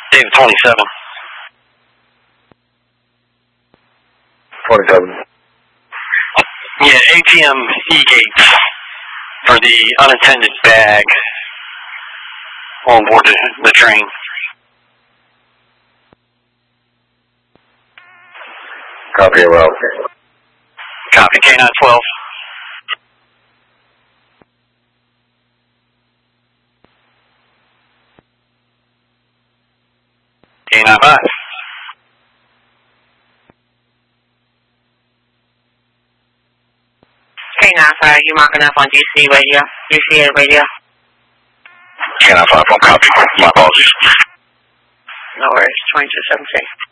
David 27. 27. Yeah, ATM E-gates for the unattended bag on board the train. Copy it well. Copy, K912. K95. K95, you marking up on GCA radio. K95, one copy. My apologies. No worries, 2273.